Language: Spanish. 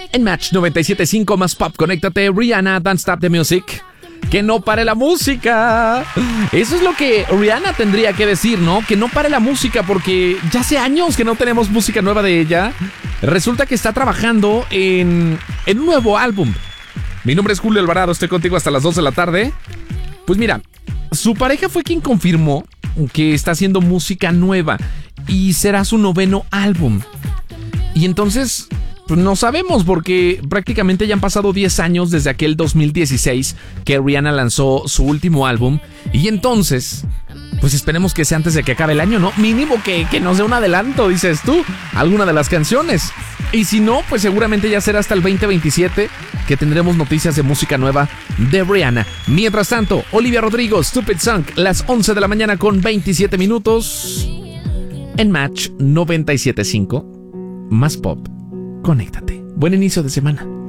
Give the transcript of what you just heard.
En Match 97.5 más pop, conéctate. Rihanna, Don't Stop the Music. Que no pare la música. Eso es lo que Rihanna tendría que decir, ¿no? Que no pare la música, porque ya hace años que no tenemos música nueva de ella. Resulta que está trabajando en un nuevo álbum. Mi nombre es Julio Alvarado, estoy contigo hasta las 2 de la tarde. Pues mira, su pareja fue quien confirmó que está haciendo música nueva y será su 9º álbum. Y entonces, pues no sabemos, porque prácticamente ya han pasado 10 años desde aquel 2016 que Rihanna lanzó su último álbum. Y entonces, pues esperemos que sea antes de que acabe el año, ¿no? Mínimo que nos dé un adelanto, dices tú, alguna de las canciones. Y si no, pues seguramente ya será hasta el 2027 que tendremos noticias de música nueva de Rihanna. Mientras tanto, Olivia Rodrigo, Stupid Song, las 11 de la mañana con 27 minutos. En Match 97.5, más pop. Conéctate. Buen inicio de semana.